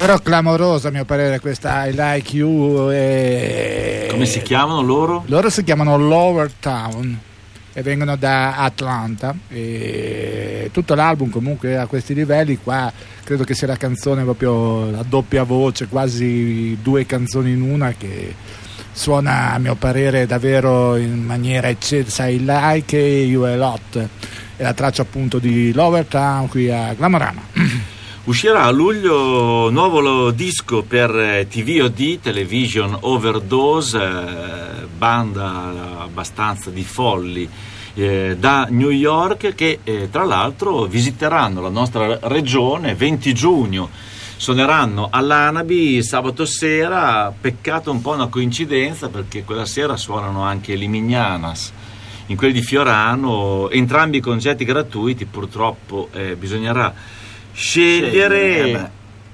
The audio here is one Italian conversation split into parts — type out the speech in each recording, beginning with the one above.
Però clamorosa a mio parere questa I Like You. Come si chiamano loro? Loro si chiamano Lower Town e vengono da Atlanta, e tutto l'album comunque a questi livelli qua credo che sia la canzone proprio a doppia voce, quasi due canzoni in una, che suona a mio parere davvero in maniera eccelsa. I Like You a Lot è la traccia appunto di Lower Town qui a Glamorama. Uscirà a luglio nuovo disco per TVOD, Television Overdose, banda abbastanza di folli da New York, che tra l'altro visiteranno la nostra regione 20 giugno. Suoneranno all'Anabi sabato sera, peccato un po' una coincidenza perché quella sera suonano anche i Mignanas in quelli di Fiorano, entrambi i concerti gratuiti. Purtroppo bisognerà scegliere,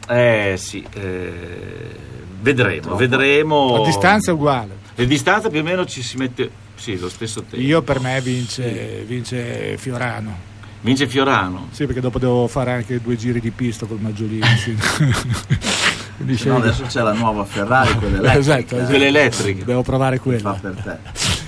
vedremo. La distanza è uguale, la distanza più o meno ci si mette lo stesso tempo. Io per me vince Fiorano. Vince Fiorano? Sì, perché dopo devo fare anche 2 giri di pista col Maggiolini. Sì. No, adesso c'è la nuova Ferrari, quella elettrica. Esatto. Quelle elettriche. Devo provare quella. Fa per te.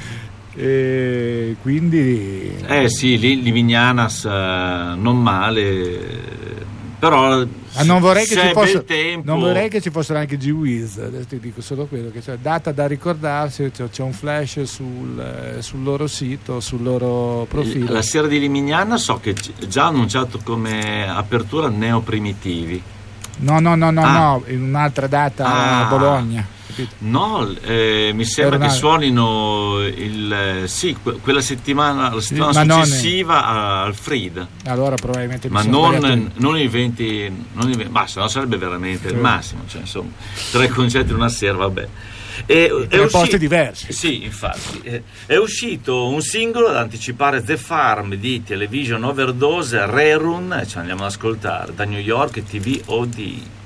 E quindi Livignanas non male, però non vorrei che ci fossero anche G-Wiz. Adesso ti dico solo quello, che c'è data da ricordarsi, c'è un flash sul loro sito, sul loro profilo. La sera di Livignana so che già annunciato come apertura Neoprimitivi. No, in un'altra data a Bologna. No, mi sembra che suonino quella settimana, la settimana successiva al Fried. Allora probabilmente ma non i 20, ma se no sarebbe veramente il massimo, cioè insomma 3 concerti in una sera, vabbè. È posti diversi. Sì, infatti. È uscito un singolo ad anticipare The Farm di Television Overdose, Rerun, ci andiamo ad ascoltare da New York TVOD.